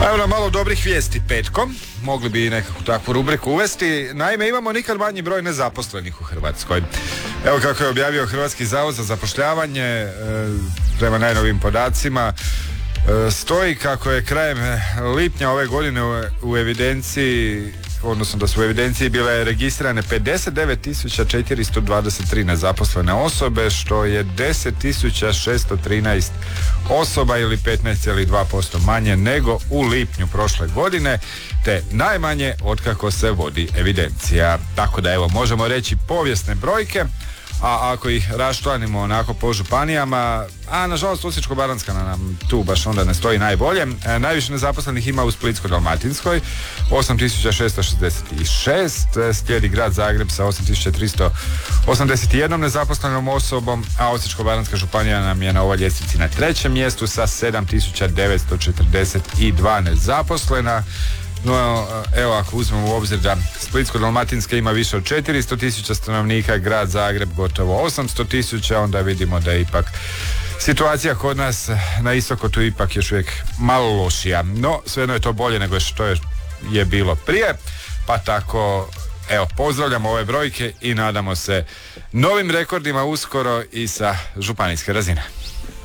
Pa evo nam malo dobrih vijesti petkom. Mogli bi nekakvu takvu rubriku uvesti. Naime, imamo nikad manji broj nezaposlenih u Hrvatskoj. Evo kako je objavio Hrvatski zavod za zapošljavanje, prema najnovim podacima, stoji kako je krajem lipnja ove godine u evidenciji, odnosno da su u evidenciji bile registrirane 59.423 nezaposlene osobe, što je 10.613 osoba ili 15,2% manje nego u lipnju prošle godine, te najmanje otkako se vodi evidencija. Tako da evo, možemo reći povijesne brojke. A ako ih raščlanimo onako po županijama, a nažalost Osječko-baranjska nam tu baš onda ne stoji najbolje. Najviše nezaposlenih ima u Splitsko-dalmatinskoj, 8.666, slijedi grad Zagreb sa 8.381 nezaposlenom osobom, a Osječko-baranjska županija nam je na ovoj ljestvici na trećem mjestu sa 7.942 nezaposlena. No, evo, ako uzmemo u obzir da Splitsko-dalmatinska ima više od 400.000 stanovnika, grad Zagreb gotovo 800.000, onda vidimo da je ipak situacija kod nas na istoku tu ipak još uvijek malo lošija. No, svejedno je to bolje nego što je bilo prije, pa tako, evo, pozdravljamo ove brojke i nadamo se novim rekordima uskoro i sa županijske razine.